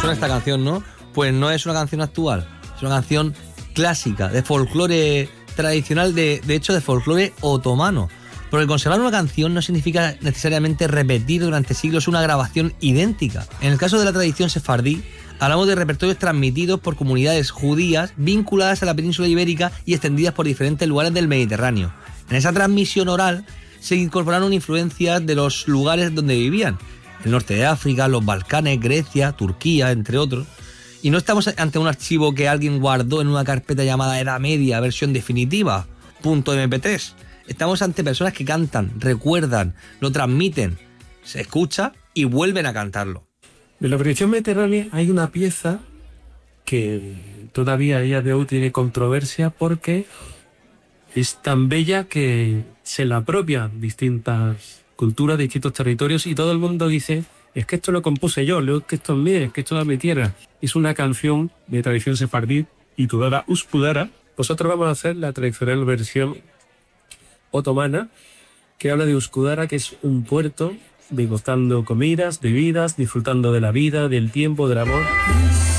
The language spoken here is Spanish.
suena esta canción, ¿no? Pues no es una canción actual, es una canción clásica, de folclore tradicional, de hecho de folclore otomano. Porque conservar una canción no significa necesariamente repetir durante siglos una grabación idéntica. En el caso de la tradición sefardí, hablamos de repertorios transmitidos por comunidades judías vinculadas a la península ibérica y extendidas por diferentes lugares del Mediterráneo. En esa transmisión oral se incorporaron influencias de los lugares donde vivían, el norte de África, los Balcanes, Grecia, Turquía, entre otros. Y no estamos ante un archivo que alguien guardó en una carpeta llamada Edad Media, versión definitiva, .mp3. Estamos ante personas que cantan, recuerdan, lo transmiten, se escucha y vuelven a cantarlo. De la tradición mediterránea hay una pieza que todavía a día de hoy tiene controversia porque es tan bella que se la apropian distintas culturas, distintos territorios, y todo el mundo dice: es que esto lo compuse yo, es que esto es mío, es que esto es mi tierra. Es una canción de tradición sefardí titulada Uskudara. Nosotros vamos a hacer la tradicional versión otomana, que habla de Uskudara, que es un puerto, degustando comidas, bebidas, disfrutando de la vida, del tiempo, del amor.